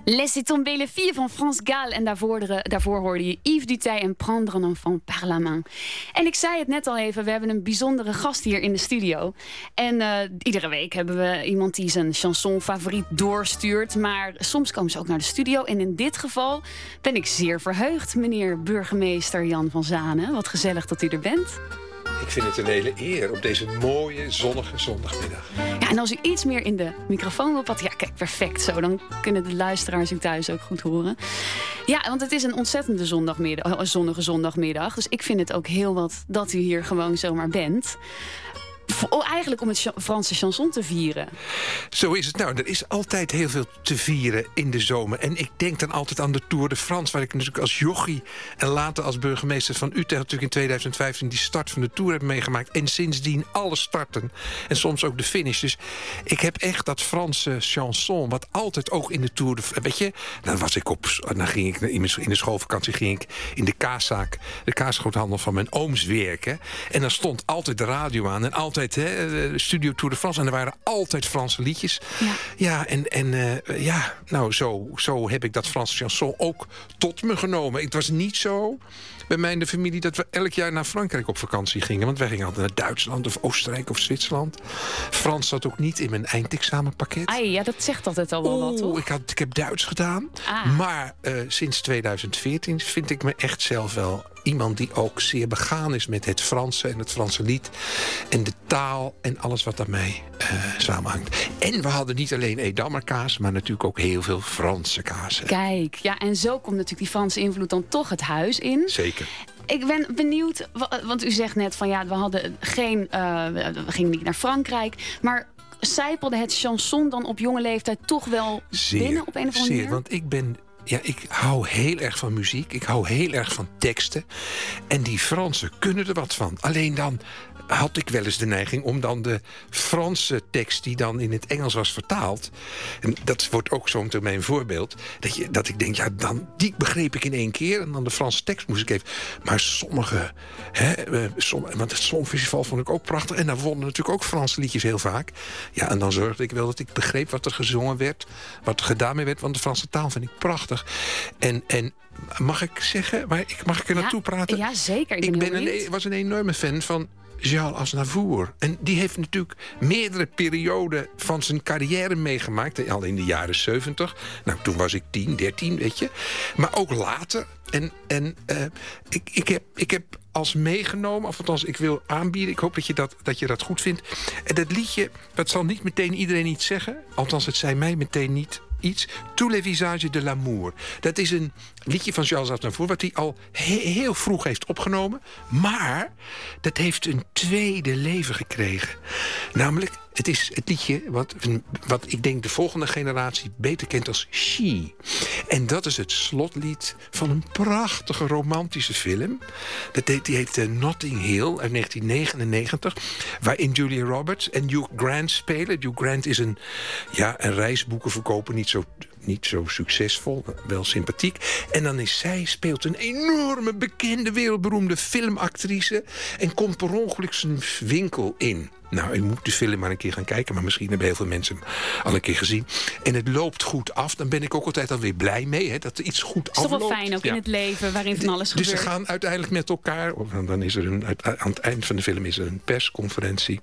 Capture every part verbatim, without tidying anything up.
Laissez tomber les filles van Frans Gall. En daarvoor, de, daarvoor hoorde je Yves Duteil en Prendre un enfant par la main. En ik zei het net al even, we hebben een bijzondere gast hier in de studio. En uh, iedere week hebben we iemand die zijn chanson favoriet doorstuurt. Maar soms komen ze ook naar de studio. En in dit geval ben ik zeer verheugd, meneer burgemeester Jan van Zanen. Wat gezellig dat u er bent. Ik vind het een hele eer op deze mooie, zonnige zondagmiddag. Ja, en als u iets meer in de microfoon wil patten... Ja, kijk, perfect zo. Dan kunnen de luisteraars u thuis ook goed horen. Ja, want het is een ontzettende zondagmiddag, zonnige zondagmiddag. Dus ik vind het ook heel wat dat u hier gewoon zomaar bent. Eigenlijk om het Franse chanson te vieren. Zo is het. Nou, er is altijd heel veel te vieren in de zomer. En ik denk dan altijd aan de Tour de France... waar ik natuurlijk als jochie en later als burgemeester van Utrecht... natuurlijk in tweeduizend vijftien die start van de Tour heb meegemaakt. En sindsdien alle starten. En soms ook de finish. Dus ik heb echt dat Franse chanson... wat altijd ook in de Tour de... Weet je, dan was ik op... Dan ging ik in de schoolvakantie ging ik in de kaaszaak... de kaasgroothandel van mijn ooms werken. En dan stond altijd de radio aan en altijd... He, de Studio Tour de France. En er waren altijd Franse liedjes. Ja, ja en, en uh, ja, nou, zo, zo heb ik dat Franse chanson ook tot me genomen. Het was niet zo bij mij in de familie dat we elk jaar naar Frankrijk op vakantie gingen. Want wij gingen altijd naar Duitsland of Oostenrijk of Zwitserland. Frans zat ook niet in mijn eindexamenpakket. Ai, ja, dat zegt altijd al wel Oeh, wat, toch? Ik, had, ik heb Duits gedaan. Ah. Maar uh, sinds tweeduizend veertien vind ik me echt zelf wel... iemand die ook zeer begaan is met het Franse en het Franse lied. En de taal en alles wat daarmee uh, samenhangt. En we hadden niet alleen Edammer kaas, maar natuurlijk ook heel veel Franse kaas. Kijk, ja, en zo komt natuurlijk die Franse invloed dan toch het huis in. Zeker. Ik ben benieuwd, want u zegt net van ja, we hadden geen, uh, we gingen niet naar Frankrijk, maar sijpelde het chanson dan op jonge leeftijd toch wel zeer, binnen op een of andere zeer, manier? Want ik ben... Ja, ik hou heel erg van muziek. Ik hou heel erg van teksten. En die Fransen kunnen er wat van. Alleen dan had ik wel eens de neiging om dan de Franse tekst... die dan in het Engels was vertaald... en dat wordt ook zo'n te mijn voorbeeld... Dat, je, dat ik denk, ja, dan, die begreep ik in één keer... en dan de Franse tekst moest ik even... Maar sommige... Hè, sommige want het Songfestival vond ik ook prachtig... en daar wonnen natuurlijk ook Franse liedjes heel vaak. Ja, en dan zorgde ik wel dat ik begreep wat er gezongen werd... wat er gedaan mee werd, want de Franse taal vind ik prachtig. En, en mag ik zeggen, maar ik, mag ik er ja, naartoe praten? Ja, zeker. Ik, ik ben ben een, was een enorme fan van Charles Aznavour. En die heeft natuurlijk meerdere perioden van zijn carrière meegemaakt. Al in de jaren zeventig. Nou, toen was ik tien, dertien, weet je. Maar ook later. En, en uh, ik, ik, heb, ik heb als meegenomen, of althans ik wil aanbieden... ik hoop dat je dat, dat je dat goed vindt. En dat liedje, dat zal niet meteen iedereen iets zeggen. Althans, het zei mij meteen niet iets. Tous les visages de l'amour. Dat is een liedje van Charles Aznavour... wat hij al he- heel vroeg heeft opgenomen. Maar dat heeft een tweede leven gekregen. Namelijk, het is het liedje wat, wat ik denk de volgende generatie beter kent als She. En dat is het slotlied van een prachtige romantische film. Dat heet, die heet uh, Notting Hill uit negentien negenennegentig. Waarin Julia Roberts en Hugh Grant spelen. Hugh Grant is een, ja, een reisboekenverkoper, niet zo... niet zo succesvol, wel sympathiek. En dan is zij, speelt een enorme, bekende, wereldberoemde filmactrice... en komt per ongeluk zijn winkel in. Nou, je moet de film maar een keer gaan kijken... maar misschien hebben heel veel mensen hem al een keer gezien. En het loopt goed af. Dan ben ik ook altijd alweer blij mee, hè, dat er iets goed afloopt. Het is toch wel fijn ook ja. in het leven waarin van alles dus gebeurt. Dus ze gaan uiteindelijk met elkaar... dan is er een, aan het eind van de film is er een persconferentie...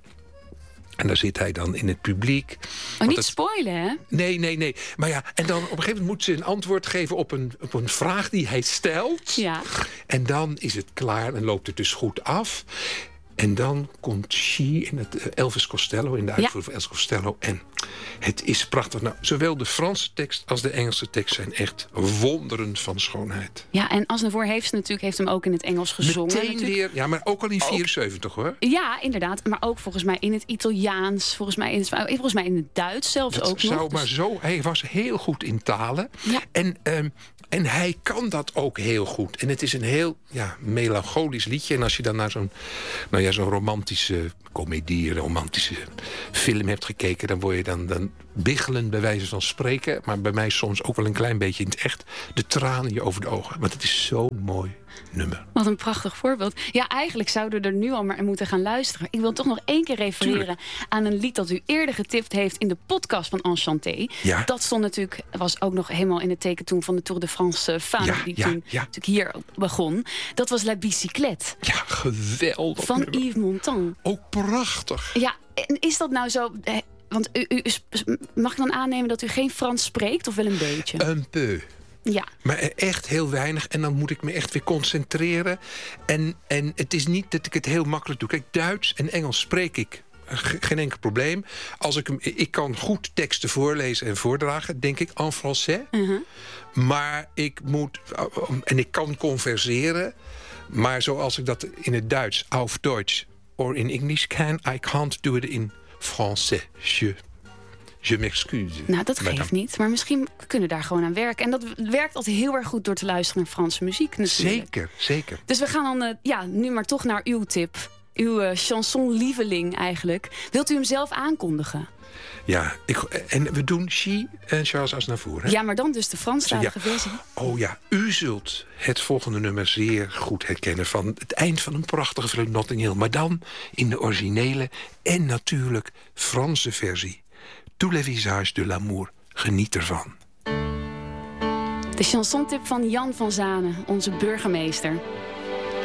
En daar zit hij dan in het publiek. Oh, niet het... spoilen, hè? Nee, nee, nee. Maar ja, en dan op een gegeven moment moet ze een antwoord geven... op een, op een vraag die hij stelt. Ja. En dan is het klaar en loopt het dus goed af. En dan komt She in het Elvis Costello, in de uitvoering ja. van Elvis Costello. En het is prachtig. Nou, zowel de Franse tekst als de Engelse tekst zijn echt wonderen van schoonheid. Ja, en Aznavour heeft, natuurlijk, heeft hem ook in het Engels gezongen. Meteen natuurlijk. weer, ja, maar ook al in vierenzeventig, hoor. Ja, inderdaad. Maar ook volgens mij in het Italiaans, volgens mij in het, volgens mij in het Duits zelfs dat ook zou nog. Maar dus... zo, hij was heel goed in talen. Ja. En... Um, En hij kan dat ook heel goed. En het is een heel ja, melancholisch liedje. En als je dan naar zo'n nou ja, zo'n romantische komedie, romantische film hebt gekeken... dan word je dan dan, dan biggelen bij wijze van spreken... maar bij mij soms ook wel een klein beetje in het echt... de tranen je over de ogen. Want het is zo'n mooi nummer. Wat een prachtig voorbeeld. Ja, eigenlijk zouden we er nu al maar moeten gaan luisteren. Ik wil toch nog één keer refereren Tuurlijk. aan een lied... dat u eerder getipt heeft in de podcast van Enchanté. Ja. Dat stond natuurlijk, was ook nog helemaal in het teken toen... van de Tour de France Femme, ja, die ja, toen ja. natuurlijk hier begon. Dat was La Bicyclette. Ja, geweldig Van nummer. Yves Montand. Ook prachtig. Ja, en is dat nou zo... Want u, u, mag ik dan aannemen dat u geen Frans spreekt? Of wel een beetje? Un peu. Ja. Maar echt heel weinig. En dan moet ik me echt weer concentreren. En, en het is niet dat ik het heel makkelijk doe. Kijk, Duits en Engels spreek ik. Geen enkel probleem. Als ik, hem, ik kan goed teksten voorlezen en voordragen, denk ik, en français. Uh-huh. Maar ik moet... En ik kan converseren. Maar zoals ik dat in het Duits, auf Deutsch... of in English can, I can't do it in français. Je... Je m'excuse. Nou, dat geeft Madame. niet. Maar misschien kunnen we daar gewoon aan werken. En dat werkt altijd heel erg goed door te luisteren naar Franse muziek natuurlijk. Zeker, zeker. Dus we gaan dan uh, ja, nu maar toch naar uw tip. Uw uh, chanson-lieveling eigenlijk. Wilt u hem zelf aankondigen? Ja, ik, en we doen She en Charles Aznavour. Hè? Ja, maar dan dus de Franstalige ja. versie. Oh ja, u zult het volgende nummer zeer goed herkennen... van het eind van een prachtige film Notting Hill. Maar dan in de originele en natuurlijk Franse versie. Tous les visages de l'amour. Geniet ervan. De chansontip van Jan van Zanen, onze burgemeester.